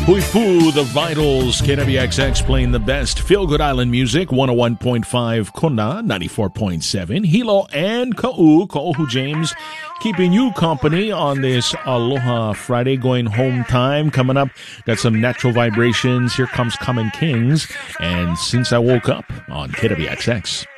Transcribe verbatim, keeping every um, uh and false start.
Hui Fu, The Vitals, K W X X playing the best feel-good island music, one oh one point five Kona, ninety-four point seven. Hilo and Ka'u, Ka'ohu James, keeping you company on this Aloha Friday, going home time. Coming up, got some natural vibrations. Here comes Common Kings, and Since I Woke Up on K W X X.